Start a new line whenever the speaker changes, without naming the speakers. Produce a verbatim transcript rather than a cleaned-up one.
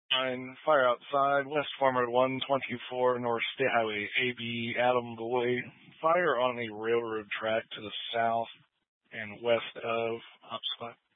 Nine, fire outside, West Farmer one twenty-four, North State Highway A B, Adam Beloy. Fire on a railroad track to the south and west of Hopscotch.